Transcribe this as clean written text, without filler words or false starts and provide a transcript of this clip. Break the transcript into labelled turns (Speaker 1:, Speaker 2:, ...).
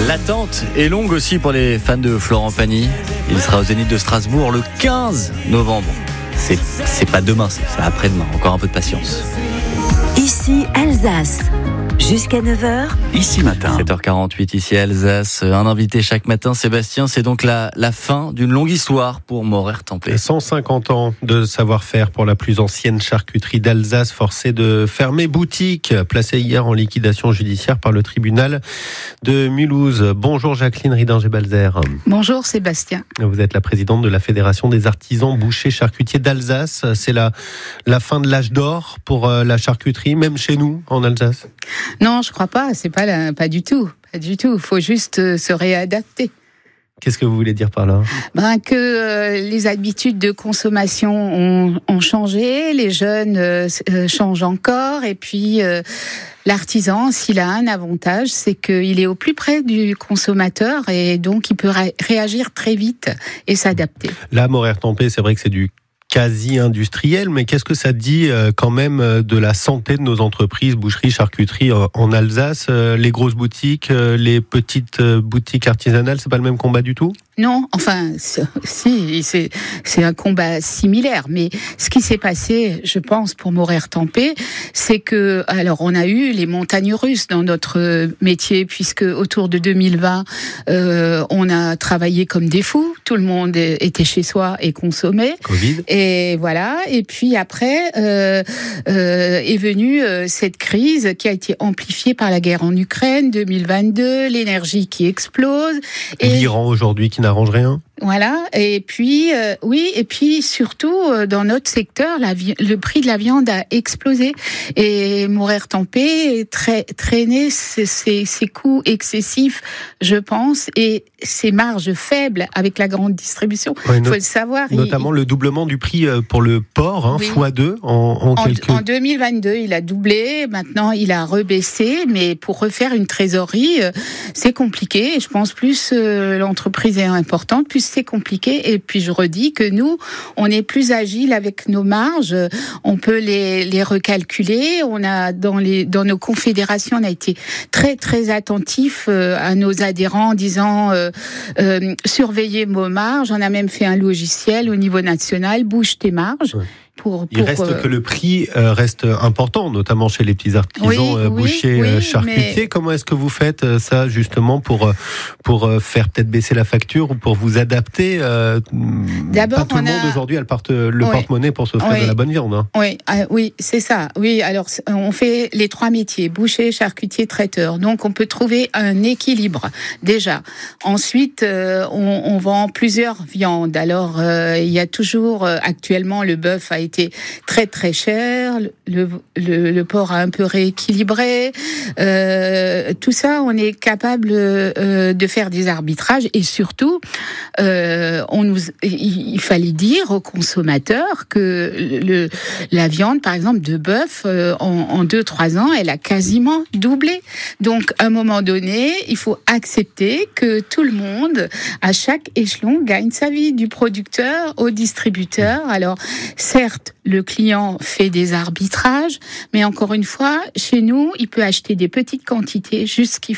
Speaker 1: L'attente est longue aussi pour les fans de Florent Pagny. Il sera au Zénith de Strasbourg le 15 novembre. C'est pas demain, c'est après-demain. Encore un peu de patience.
Speaker 2: Ici Alsace. Jusqu'à 9h.
Speaker 3: Ici matin.
Speaker 1: 7h48 ici à Alsace. Un invité chaque matin, Sébastien. C'est donc la fin d'une longue histoire pour Maurer Tempé.
Speaker 4: 150 ans de savoir-faire pour la plus ancienne charcuterie d'Alsace, forcée de fermer boutique, placée hier en liquidation judiciaire par le tribunal de Mulhouse. Bonjour Jacqueline Ridinger-Balzer.
Speaker 5: Bonjour Sébastien.
Speaker 4: Vous êtes la présidente de la Fédération des artisans bouchers charcutiers d'Alsace. C'est la fin de l'âge d'or pour la charcuterie, même chez nous en Alsace.
Speaker 5: Non, je crois pas. C'est pas du tout. Pas du tout. Il faut juste se réadapter.
Speaker 4: Qu'est-ce que vous voulez dire par là ?
Speaker 5: Que les habitudes de consommation ont changé, les jeunes changent encore, et puis l'artisan, s'il a un avantage, c'est qu'il est au plus près du consommateur et donc il peut réagir très vite et s'adapter.
Speaker 4: Là, Maurer Tempé, c'est vrai que c'est du quasi industriel, mais qu'est-ce que ça dit quand même de la santé de nos entreprises, boucheries, charcuteries en Alsace ? Les grosses boutiques, les petites boutiques artisanales, c'est pas le même combat du tout ?
Speaker 5: Non, enfin, si, c'est un combat similaire. Mais ce qui s'est passé, je pense, pour Maurer Tempé, c'est que, alors, on a eu les montagnes russes dans notre métier, puisque autour de 2020, on a travaillé comme des fous. Tout le monde était chez soi et consommait.
Speaker 4: Covid.
Speaker 5: Et voilà. Et puis après, est venue cette crise qui a été amplifiée par la guerre en Ukraine, 2022, l'énergie qui explose. Et
Speaker 4: l'Iran aujourd'hui qui n'arrange rien.
Speaker 5: Voilà, et puis oui, et puis surtout dans notre secteur, le prix de la viande a explosé et Maurer Tempé traînait ses coûts excessifs, je pense, et ses marges faibles avec la grande distribution.
Speaker 4: Ouais,
Speaker 5: faut le savoir.
Speaker 4: Notamment le doublement du prix pour le porc, oui. x2 en quelques...
Speaker 5: En 2022, il a doublé. Maintenant, il a rebaissé, mais pour refaire une trésorerie, c'est compliqué. Je pense plus l'entreprise est importante, plus c'est compliqué. Et puis je redis que nous, on est plus agile avec nos marges. On peut les recalculer. On a dans nos confédérations, on a été très très attentifs à nos adhérents en disant surveillez vos marges. On a même fait un logiciel au niveau national, bouge tes marges. Ouais.
Speaker 4: Il reste que le prix reste important, notamment chez les petits artisans bouchers, charcutiers. Mais... Comment est-ce que vous faites ça justement pour faire peut-être baisser la facture ou pour vous adapter
Speaker 5: D'abord,
Speaker 4: pas tout le monde aujourd'hui a le porte-monnaie pour se faire de la bonne viande. Hein.
Speaker 5: Oui, c'est ça. Oui, alors on fait les 3 métiers, boucher, charcutier, traiteur. Donc on peut trouver un équilibre déjà. Ensuite, on vend plusieurs viandes. Alors il y a toujours actuellement le bœuf a été très très cher, le porc a un peu rééquilibré, tout ça on est capable de faire des arbitrages et surtout il fallait dire aux consommateurs que la viande par exemple de bœuf en 2-3 ans elle a quasiment doublé, donc à un moment donné il faut accepter que tout le monde à chaque échelon gagne sa vie, du producteur au distributeur. Alors certes le client fait des arbitrages, mais encore une fois, chez nous, il peut acheter des petites quantités, juste ce qu'il